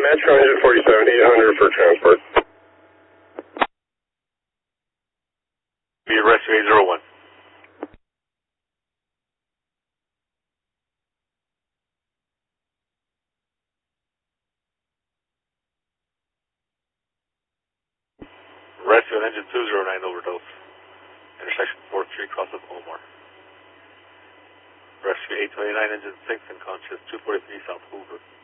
Metro engine 47, 800 for transport. Be rescue 801. Rescue engine 209 overdose. Intersection 43 cross of Omar. Rescue 829 engine 6 unconscious 243 South Hoover.